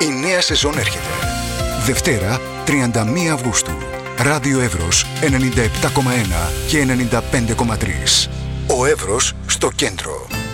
Η νέα σεζόν έρχεται. Δευτέρα, 31 Αυγούστου. Ράδιο Εύρος 97,1 και 95,3. Ο Εύρος στο κέντρο.